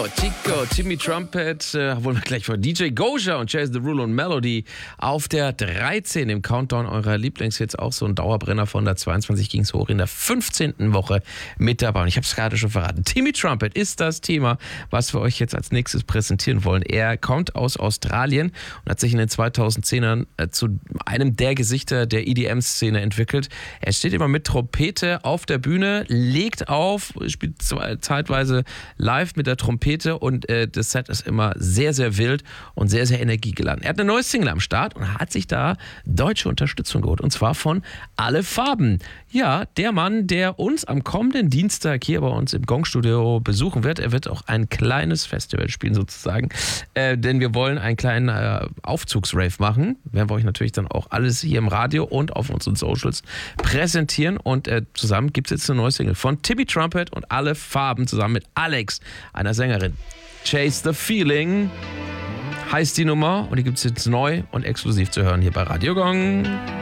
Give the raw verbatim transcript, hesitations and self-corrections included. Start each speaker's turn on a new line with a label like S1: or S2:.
S1: Chico, Chico, Timmy Trumpet, äh, wollen wir gleich vor D J Goja und Chase the Rule und Melody auf der dreizehn im Countdown eurer Lieblingshits, auch so ein Dauerbrenner. Von der zweiundzwanzig ging es hoch in der fünfzehnten Woche mit dabei. Und ich habe es gerade schon verraten, Timmy Trumpet ist das Thema, was wir euch jetzt als nächstes präsentieren wollen. Er kommt aus Australien und hat sich in den zweitausendzehnern äh, zu einem der Gesichter der E D M-Szene entwickelt. Er steht immer mit Trompete auf der Bühne, legt auf, spielt zeitweise live mit der Trompete und äh, das Set ist immer sehr, sehr wild und sehr, sehr energiegeladen. Er hat eine neue Single am Start und hat sich da deutsche Unterstützung geholt, und zwar von Alle Farben. Ja, der Mann, der uns am kommenden Dienstag hier bei uns im Gong-Studio besuchen wird. Er wird auch ein kleines Festival spielen sozusagen, äh, denn wir wollen einen kleinen äh, Aufzugsrave machen. Werden wir euch natürlich dann auch alles hier im Radio und auf unseren Socials präsentieren, und äh, zusammen gibt es jetzt eine neue Single von Timmy Trumpet und Alle Farben zusammen mit Alex, einer Sängerin. Chase the Feeling heißt die Nummer, und die gibt es jetzt neu und exklusiv zu hören hier bei Radio Gong.